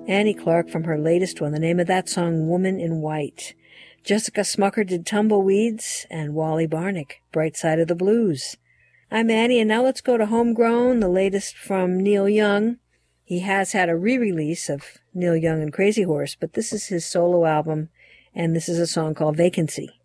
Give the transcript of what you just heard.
Annie Clark from her latest one. The name of that song, Woman in White. Jessica Smucker did Tumbleweeds, and Wally Barnick, Bright Side of the Blues. I'm Annie, and now let's go to Homegrown, the latest from Neil Young. He has had a re-release of Neil Young and Crazy Horse, but this is his solo album, and this is a song called Vacancy.